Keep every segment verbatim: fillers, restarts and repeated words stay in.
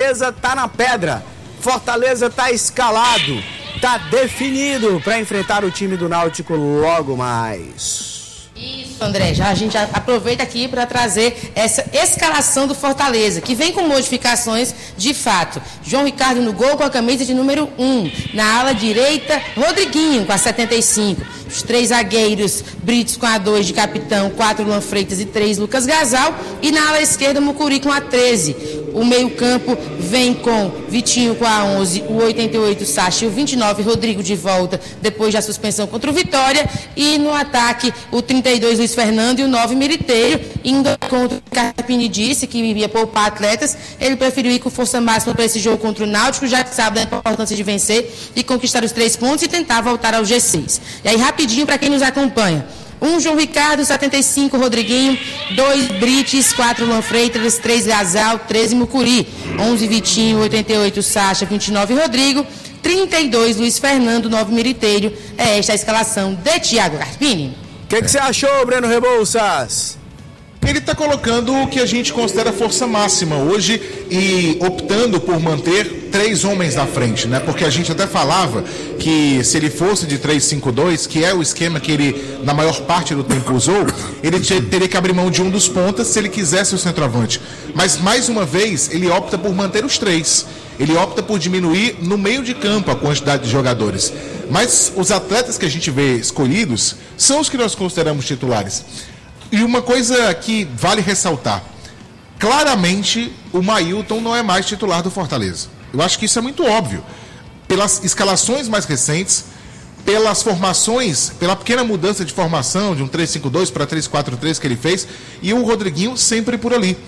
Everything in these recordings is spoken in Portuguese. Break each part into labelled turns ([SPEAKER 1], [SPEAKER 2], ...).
[SPEAKER 1] Fortaleza tá na pedra. Fortaleza tá escalado. Tá definido para enfrentar o time do Náutico logo mais.
[SPEAKER 2] Isso, André, já, a gente já aproveita aqui para trazer essa escalação do Fortaleza, que vem com modificações de fato. João Ricardo no gol com a camisa de número um. Na ala direita, Rodriguinho com a setenta e cinco. Os três zagueiros, Brites com a dois de capitão, quatro Luan Freitas e três Lucas Gasal. E na ala esquerda, Mucuri com a treze. O meio-campo vem com Vitinho com a onze, o oitenta e oito Sacha e o vinte e nove Rodrigo de volta depois da suspensão contra o Vitória. E no ataque, o trinta e dois Luiz Fernando e o nove Militeiro. Indo contra o Carpini disse que ia poupar atletas, ele preferiu ir com força máxima para esse jogo contra o Náutico, já que sabe da importância de vencer e conquistar os três pontos e tentar voltar ao G seis. E aí, rapidinho, para quem nos acompanha. um João Ricardo, setenta e cinco Rodriguinho, dois Brites, quatro Luan Freitas, três Gasal, treze Mucuri, onze Vitinho, oitenta e oito Sacha, vinte e nove Rodrigo, trinta e dois Luiz Fernando, nove Militeiro. É esta a escalação de Thiago Carpini.
[SPEAKER 1] O que você achou, Breno Rebouças?
[SPEAKER 3] Ele está colocando o que a gente considera força máxima hoje e optando por manter três homens na frente, né? Porque a gente até falava que se ele fosse de três cinco dois, que é o esquema que ele na maior parte do tempo usou, ele teria que abrir mão de um dos pontas se ele quisesse o centroavante. Mas mais uma vez ele opta por manter os três. Ele opta por diminuir no meio de campo a quantidade de jogadores. Mas os atletas que a gente vê escolhidos são os que nós consideramos titulares. E uma coisa que vale ressaltar, claramente o Mailton não é mais titular do Fortaleza. Eu acho que isso é muito óbvio. Pelas escalações mais recentes, pelas formações, pela pequena mudança de formação de um três cinco dois para três quatro três que ele fez, e o Rodriguinho sempre por ali.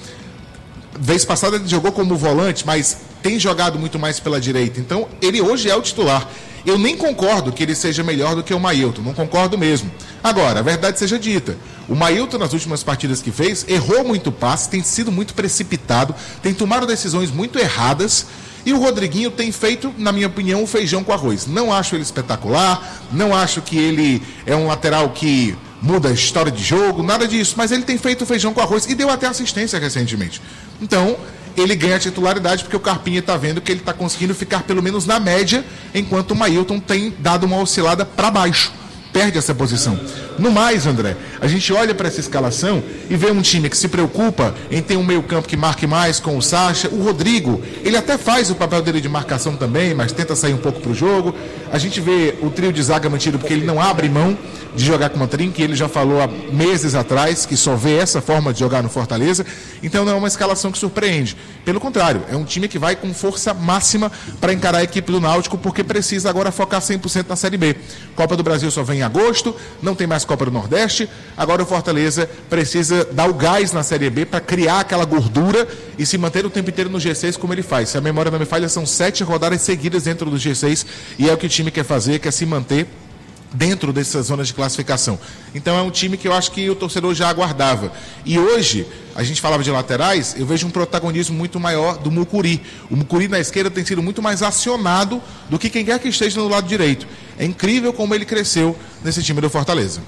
[SPEAKER 3] Vez passada ele jogou como volante, mas tem jogado muito mais pela direita. Então, ele hoje é o titular. Eu nem concordo que ele seja melhor do que o Mailton, não concordo mesmo. Agora, a verdade seja dita, o Mailton nas últimas partidas que fez, errou muito passe, tem sido muito precipitado, tem tomado decisões muito erradas, e o Rodriguinho tem feito, na minha opinião, um feijão com arroz. Não acho ele espetacular, não acho que ele é um lateral que muda a história de jogo, nada disso, mas ele tem feito feijão com arroz e deu até assistência recentemente. Então, ele ganha titularidade porque o Carpini está vendo que ele está conseguindo ficar pelo menos na média, enquanto o Mailton tem dado uma oscilada para baixo, perde essa posição. No mais, André, a gente olha para essa escalação e vê um time que se preocupa em ter um meio campo que marque mais com o Sacha. O Rodrigo, ele até faz o papel dele de marcação também, mas tenta sair um pouco para o jogo. A gente vê o trio de zaga mantido porque ele não abre mão de jogar com o Mantrin, que ele já falou há meses atrás que só vê essa forma de jogar no Fortaleza. Então não é uma escalação que surpreende. Pelo contrário, é um time que vai com força máxima para encarar a equipe do Náutico, porque precisa agora focar cem por cento na Série B. Copa do Brasil só vem em agosto, não tem mais Copa do Nordeste, agora o Fortaleza precisa dar o gás na Série B para criar aquela gordura e se manter o tempo inteiro no G seis como ele faz. Se a memória não me falha, são sete rodadas seguidas dentro do G seis e é o que o time quer fazer, quer se manter dentro dessas zonas de classificação. Então é um time que eu acho que o torcedor já aguardava. E hoje, a gente falava de laterais, eu vejo um protagonismo muito maior do Mucuri. O Mucuri na esquerda tem sido muito mais acionado do que quem quer que esteja no lado direito. É incrível como ele cresceu nesse time do Fortaleza.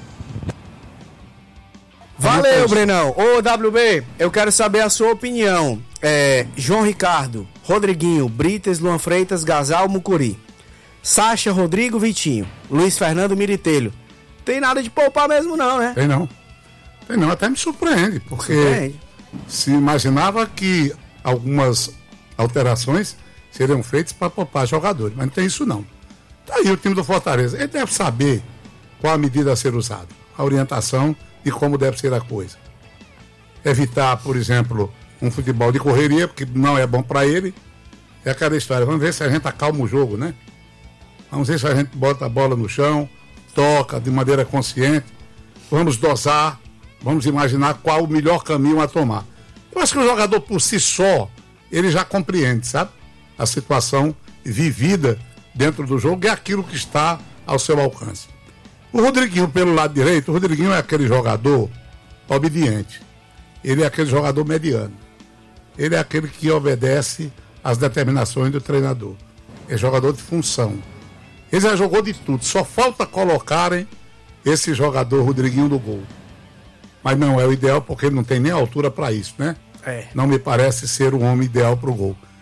[SPEAKER 1] Valeu, Brenão. Ô, W B, eu quero saber a sua opinião. É, João Ricardo, Rodriguinho, Brites, Luan Freitas, Gasal, Mucuri. Sacha, Rodrigo, Vitinho, Luiz Fernando, Militelho. Tem nada de poupar mesmo não, né?
[SPEAKER 4] Tem não. Tem não, até me surpreende, porque surpreende. Se imaginava que algumas alterações seriam feitas para poupar jogadores, mas não tem isso não. Tá aí o time do Fortaleza. Ele deve saber qual a medida a ser usada, a orientação de como deve ser a coisa. Evitar, por exemplo, um futebol de correria, porque não é bom para ele. É aquela história, vamos ver se a gente acalma o jogo, né? Vamos ver se a gente bota a bola no chão, toca de maneira consciente, vamos dosar, vamos imaginar qual o melhor caminho a tomar. Eu acho que o jogador por si só, ele já compreende, sabe? A situação vivida dentro do jogo é aquilo que está ao seu alcance. O Rodriguinho pelo lado direito, o Rodriguinho é aquele jogador obediente. Ele é aquele jogador mediano. Ele é aquele que obedece às determinações do treinador. É jogador de função. Ele já jogou de tudo, só falta colocarem esse jogador Rodriguinho no gol. Mas não é o ideal porque ele não tem nem altura para isso, né?
[SPEAKER 1] É.
[SPEAKER 4] Não me parece ser o homem ideal para o gol.